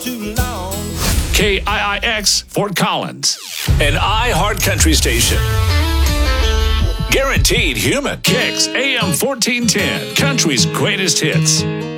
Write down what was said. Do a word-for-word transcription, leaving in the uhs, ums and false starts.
too long. K I I X, Fort Collins. An iHeart Country station. Guaranteed human. Kicks A M fourteen ten, country's greatest hits.